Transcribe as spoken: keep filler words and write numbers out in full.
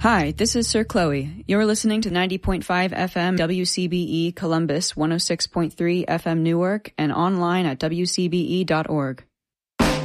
Hi, this is Sir Chloe. You're listening to ninety point five F M W C B E Columbus, one oh six point three F M Newark, and online at W C B E dot org.